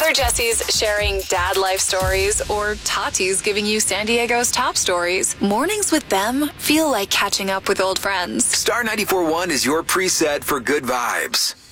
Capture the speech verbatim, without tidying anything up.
Whether Jesse's sharing dad life stories or Tati's giving you San Diego's top stories, mornings with them feel like catching up with old friends. Star ninety-four point one is your preset for good vibes.